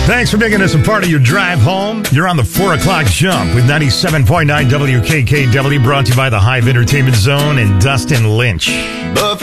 Thanks for making us a part of your drive home. You're on the 4 o'clock jump with 97.9 WKKW, brought to you by the Hive Entertainment Zone and Dustin Lynch.